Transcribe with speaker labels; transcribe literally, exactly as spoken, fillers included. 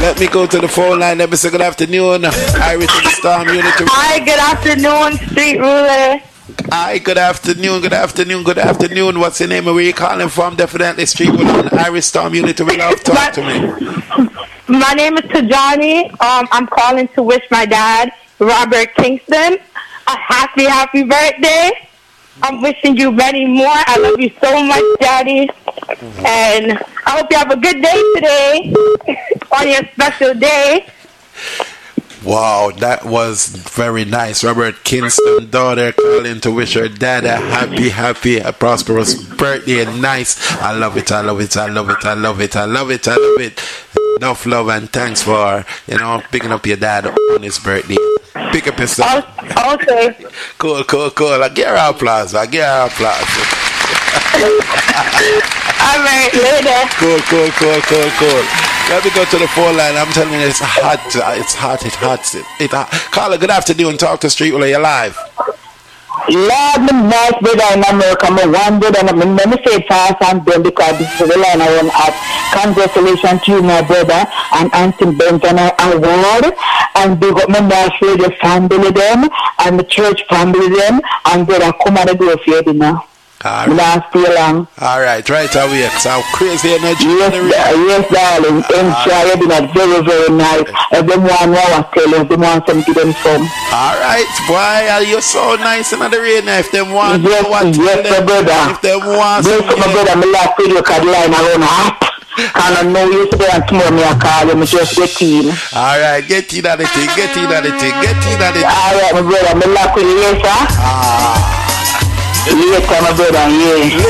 Speaker 1: Let me go to the phone line. Let me say good afternoon. Iris in the Storm Unity.
Speaker 2: Hi, good afternoon, Street Ruler.
Speaker 1: Hi, good afternoon, good afternoon, good afternoon. What's your name and where you calling from? Definitely Street Ruler and Iris Storm Unity. We love talk to me.
Speaker 2: My name is Tajani. Um, I'm calling to wish my dad, Robert Kingston, a happy, happy birthday. I'm wishing you many more. I love you so much, Daddy. And I hope you have a good day today on your special day.
Speaker 1: Wow, that was very nice. Robert Kingston, daughter, calling to wish her dad a happy, happy, a prosperous birthday. Nice. I love it, I love it, I love it, I love it, I love it, I love it. Enough love and thanks for, you know, picking up your dad on his birthday. Pick up yourself.
Speaker 2: Okay.
Speaker 1: Cool, cool, cool. I give her applause. I give her applause.
Speaker 2: All right, later.
Speaker 1: Cool, cool, cool, cool, cool. Let me go to the phone line. I'm telling you, it's hot. It's hot. It's hot. It, it hot. Carla, good afternoon. Talk to Street Ruler. You're live.
Speaker 3: Lord, my nice brother in America, my one brother, and I'm going to say it fast and done because this is the line I want at. Congratulations to you, my brother, and Auntie Benton Award, and big up my nice radio family, them, and the church family, them, and brother, come on and do it for you now.
Speaker 1: All right.
Speaker 3: Long.
Speaker 1: All right, right away. So crazy energy.
Speaker 3: Yes, yes, darling. Enjoy it. It's very, very nice. Everyone want to tell you, everyone want to them some.
Speaker 1: All right, boy, are you so nice in the rain? If they want,
Speaker 3: yes,
Speaker 1: what
Speaker 3: yes,
Speaker 1: them,
Speaker 3: brother.
Speaker 1: If they want,
Speaker 3: yes, my brother, my last video card line around hot. And I know you today and tomorrow me I call you, me just get in.
Speaker 1: All right, get in at the thing, get in at the thing, get in at the thing.
Speaker 3: All right, my brother, my last video, yes, sir.
Speaker 1: Ah.
Speaker 3: Yes, my brother, yeah.